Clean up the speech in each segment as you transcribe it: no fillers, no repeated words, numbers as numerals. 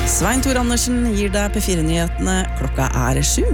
Svein Tor Andersen gir deg P4-nyhetene. Klokka 7.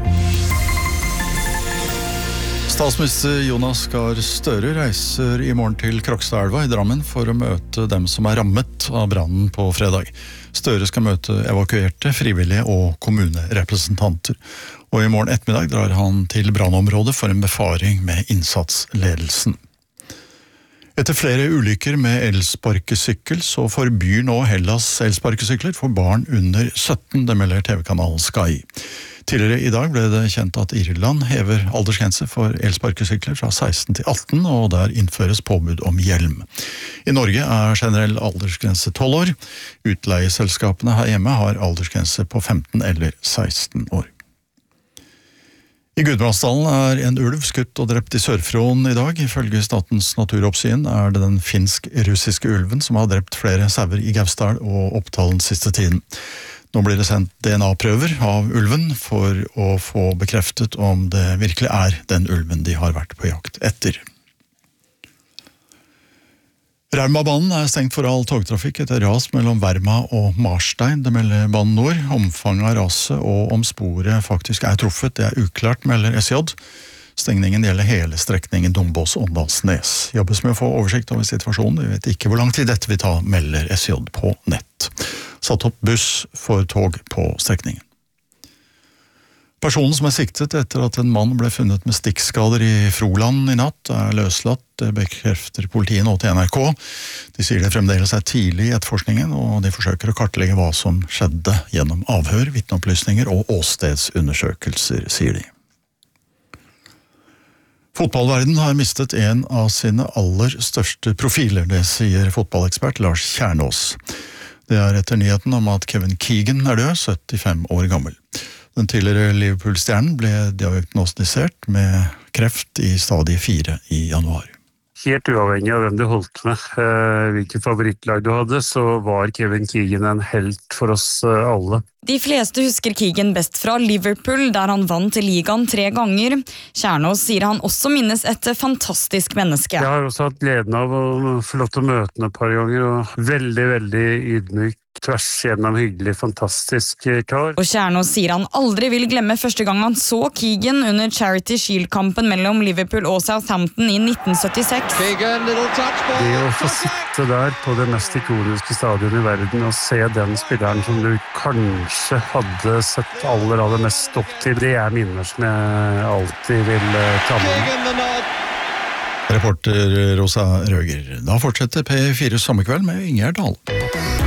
Statsminister Jonas Gahr Støre reiser i morgen til Krokstadelva i Drammen for å møte dem som rammet av brannen på fredag. Støre skal møte evakuerte, frivillige og kommunerepresentanter. Og i morgen ettermiddag drar han til brannområdet for en befaring med innsatsledelsen. Etter flere ulykker med elsparkesykkel så forbyr nå Hellas elsparkesykler for barn under 17, det melder TV-kanalen Sky. Tidligere i dag ble det kjent at Irland hever aldersgrense for elsparkesykler fra 16 til 18, og der innføres påbud om hjelm. I Norge generell aldersgrense 12 år. Utleieselskapene her hjemme har aldersgrense på 15 eller 16 år. I Gudbrandsdalen en ulv skutt og drept i Sør-Fron i dag. Ifølge Statens naturoppsyn det den finsk-russiske ulven som har drept flere sauer i Gausdal og Oppdal den siste tiden. Nå blir det sendt DNA-prøver av ulven for å få bekreftet om det virkelig den ulven de har vært på jakt etter. Raumabanen stengt for all togtrafikk etter ras mellom Verma og Marstein, det melder Bane Nor. Omfanget av raset og om sporet faktisk truffet, det uklart, melder SJ. Stengningen gjelder hele strekningen Dombås-Åndalsnes. Jobbes med å få oversikt over situasjonen, vi vet ikke hvor lang tid dette vil ta, melder SJ på nett. Satt opp buss for tog på strekningen. Personen som siktet etter at en mann ble funnet med stikkskader i Froland i natt løslatt, det bekrefter politiet nå til NRK. De sier det fremdeles tidlig i etterforskningen, og de forsøker å kartlegge hva som skjedde gjennom avhør, vitneopplysninger og åstedsundersøkelser, sier de. Fotballverden har mistet en av sine aller største profiler, det sier fotballekspert Lars Kjernås. Det etter nyheten om at Kevin Keegan død, 75 år gammel. Den tidligere Liverpool-stjernen ble diagnostisert med kreft i stadie 4 i januar. Helt uavhengig av hvem du holdt med, hvilket favorittlag du hadde, så var Kevin Keegan en helt for oss alle. De fleste husker Keegan best fra Liverpool, der han vant ligaen 3 ganger. Kjernås sier han også minnes et fantastisk menneske. Jeg har også hatt gleden av å få lov til å møte ham et par ganger, og veldig, veldig ydmyk, tvers gjennom hyggelig, fantastisk kar. Og Kjernås sier han aldri vil glemme første gang han så Keegan under Charity Shield-kampen mellom Liverpool og Southampton i 1976. Det å få sitte der på det mest ikoniske stadionet i verden og se den spilleren som du kanskje hadde sett aller mest opp til, det minner som jeg alltid vil ta med. Reporter Rosa Røger. Da fortsetter P4 Sommerkveld med Ingjerd Dahl.